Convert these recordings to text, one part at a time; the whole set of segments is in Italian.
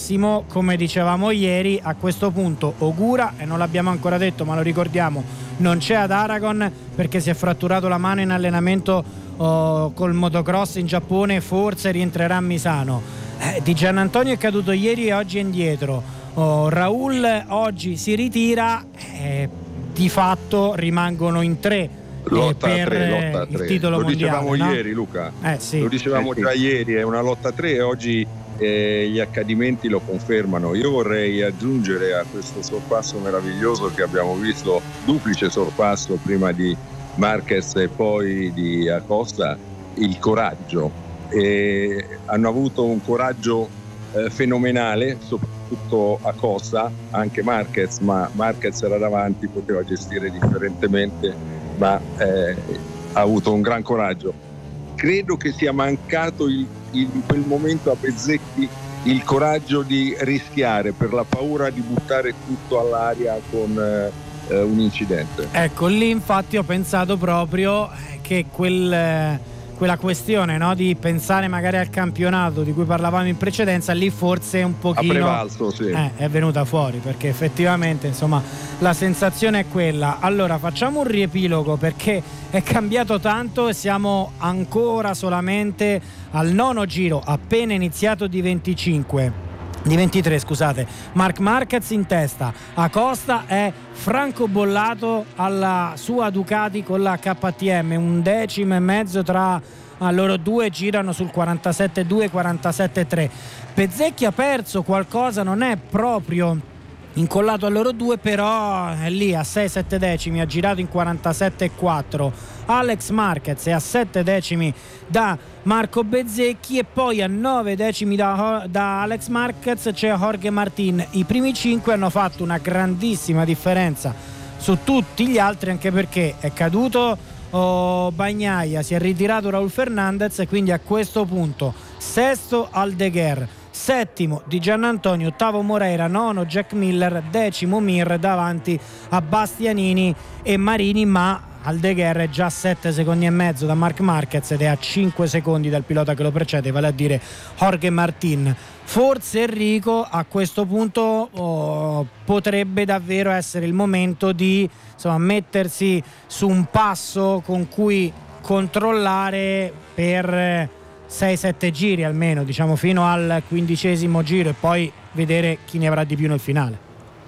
Massimo, come dicevamo ieri, a questo punto Ogura, e non l'abbiamo ancora detto ma lo ricordiamo, non c'è ad Aragon perché si è fratturato la mano in allenamento col motocross in Giappone, forse rientrerà a Misano. Di Giannantonio è caduto ieri e oggi è indietro. Raul oggi si ritira, di fatto rimangono in tre lotta per 3. il titolo lo mondiale. Dicevamo no? ieri, Luca, Sì. lo dicevamo già ieri, è una lotta 3 e oggi gli accadimenti lo confermano. Io vorrei aggiungere a questo sorpasso meraviglioso che abbiamo visto, duplice sorpasso prima di Marquez e poi di Acosta, il coraggio. Hanno avuto un coraggio fenomenale, soprattutto Acosta, anche Marquez, ma Marquez era davanti, poteva gestire differentemente, ma ha avuto un gran coraggio. Credo che sia mancato in quel momento a Bezzecchi il coraggio di rischiare per la paura di buttare tutto all'aria con un incidente. Ecco, lì infatti ho pensato proprio che quella questione, no, di pensare magari al campionato di cui parlavamo in precedenza, lì forse un pochino ha prevalso, sì. È venuta fuori, perché effettivamente insomma la sensazione è quella. Allora facciamo un riepilogo, perché è cambiato tanto e siamo ancora solamente al 9° giro, appena iniziato di 23, scusate. Marc Marquez in testa, Acosta è francobollato alla sua Ducati con la KTM, 1,5 decimi tra loro due, girano sul 47,2, 47,3. Bezzecchi ha perso qualcosa, non è proprio incollato a loro due, però è lì a 6-7 decimi, ha girato in 47,4. Alex Marquez è a 7 decimi da Marco Bezzecchi, e poi a 9 decimi da Alex Marquez c'è Jorge Martin. I primi 5 hanno fatto una grandissima differenza su tutti gli altri, anche perché è caduto Bagnaia, si è ritirato Raul Fernandez, e quindi a questo punto sesto Aldeguer, settimo Di Giannantonio, ottavo Moreira, nono Jack Miller, decimo Mir davanti a Bastianini e Marini, ma Aldeguer è già a 7 secondi e mezzo da Marc Marquez ed è a 5 secondi dal pilota che lo precede, vale a dire Jorge Martin. Forse Enrico a questo punto potrebbe davvero essere il momento di mettersi su un passo con cui controllare per 6-7 giri almeno, diciamo fino al 15° giro, e poi vedere chi ne avrà di più nel finale.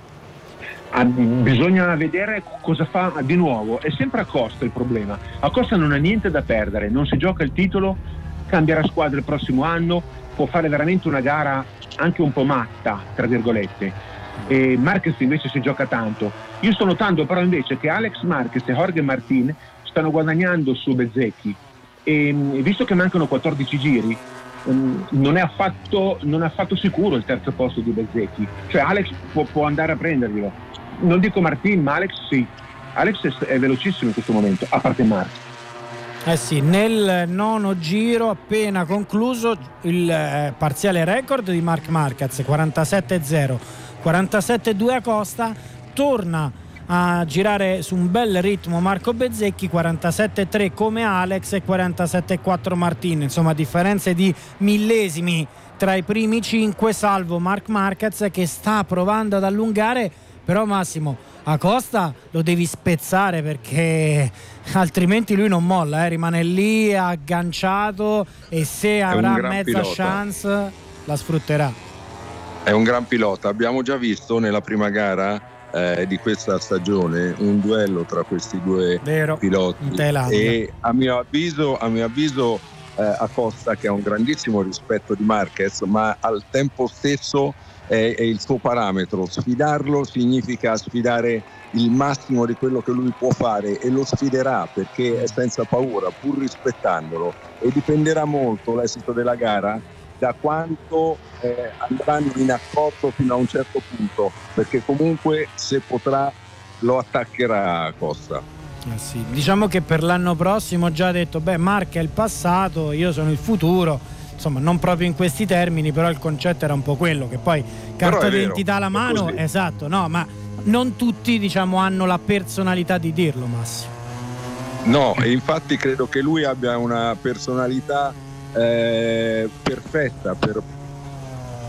Bisogna vedere cosa fa di nuovo. È sempre Acosta il problema. Acosta non ha niente da perdere, non si gioca il titolo, cambierà squadra il prossimo anno, può fare veramente una gara anche un po' matta, tra virgolette, e Marquez invece si gioca tanto. Io sto notando però invece che Alex Marquez e Jorge Martin stanno guadagnando su Bezzecchi, e visto che mancano 14 giri non è affatto sicuro il terzo posto di Bezzecchi, cioè Alex può andare a prenderglielo. Non dico Martin, ma Alex sì. Alex è velocissimo in questo momento, a parte Marquez. Sì, nel 9° giro appena concluso il parziale record di Marc Marquez, 47,0, 47,2 Acosta, torna a girare su un bel ritmo Marco Bezzecchi, 47,3 come Alex e 47,4 Martin, insomma differenze di millesimi tra i primi 5, salvo Marc Marquez che sta provando ad allungare. Però Massimo, Acosta lo devi spezzare, perché altrimenti lui non molla, rimane lì agganciato, e se avrà mezza chance la sfrutterà. È un gran pilota. Abbiamo già visto nella prima gara di questa stagione un duello tra questi due piloti, e a mio avviso Acosta, che ha un grandissimo rispetto di Marquez, ma al tempo stesso è il suo parametro. Sfidarlo significa sfidare il massimo di quello che lui può fare, e lo sfiderà perché è senza paura, pur rispettandolo, e dipenderà molto l'esito della gara da quanto andranno in accordo fino a un certo punto, perché comunque se potrà lo attaccherà Acosta. Sì. Diciamo che per l'anno prossimo ho già detto Marc è il passato, io sono il futuro, insomma non proprio in questi termini, però il concetto era un po' quello, che poi carta d'identità alla mano, esatto, no, ma non tutti hanno la personalità di dirlo, Massimo. No, e infatti credo che lui abbia una personalità perfetta per